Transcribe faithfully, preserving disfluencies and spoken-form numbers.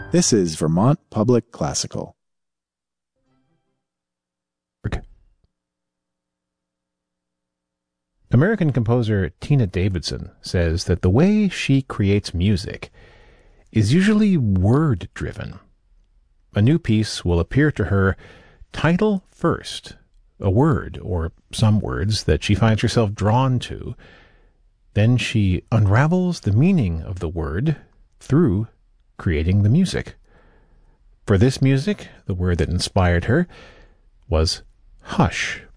This is Vermont Public Classical. American composer Tina Davidson says that the way she creates music is usually word-driven. A new piece will appear to her title first, a word or some words that she finds herself drawn to. Then she unravels the meaning of the word through creating the music. For this music, the word that inspired her was hush.